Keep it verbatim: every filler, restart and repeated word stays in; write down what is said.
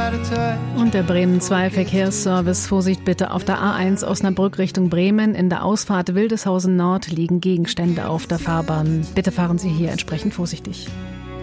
Und der Bremen zwei Verkehrsservice. Vorsicht bitte auf der A eins Osnabrück Richtung Bremen. In der Ausfahrt Wildeshausen Nord liegen Gegenstände auf der Fahrbahn. Bitte fahren Sie hier entsprechend vorsichtig.